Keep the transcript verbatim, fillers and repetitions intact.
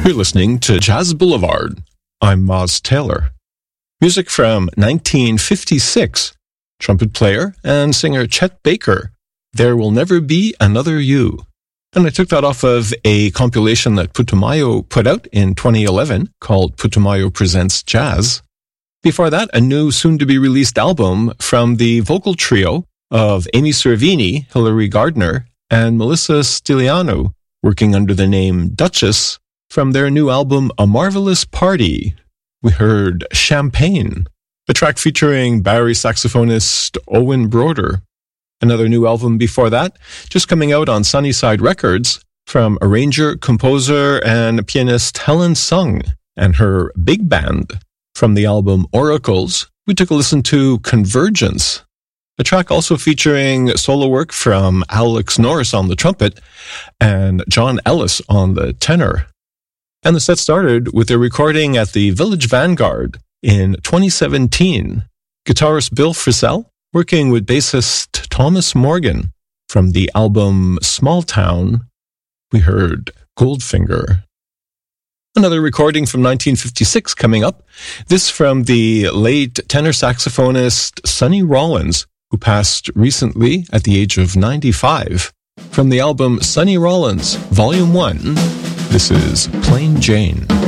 You're listening to Jazz Boulevard. I'm Moz Taylor. Music from nineteen fifty-six. Trumpet player and singer Chet Baker, There Will Never Be Another You. And I took that off of a compilation that Putumayo put out in twenty eleven called Putumayo Presents Jazz. Before that, a new soon-to-be-released album from the vocal trio of Amy Cervini, Hilary Gardner, and Melissa Stiliano, working under the name Duchess, from their new album A Marvelous Party. We heard Champagne, a track featuring Barry saxophonist Owen Broder. Another new album before that, just coming out on Sunnyside Records, from arranger, composer, and pianist Helen Sung and her big band. From the album Oracles, we took a listen to Convergence, a track also featuring solo work from Alex Norris on the trumpet and John Ellis on the tenor. And the set started with a recording at the Village Vanguard in twenty seventeen. Guitarist Bill Frisell working with bassist Thomas Morgan. From the album Small Town, we heard Goldfinger. Another recording from nineteen fifty-six coming up. This from the late tenor saxophonist Sonny Rollins, who passed recently at the age of ninety-five. From the album Sonny Rollins, Volume one, this is Plain Jane.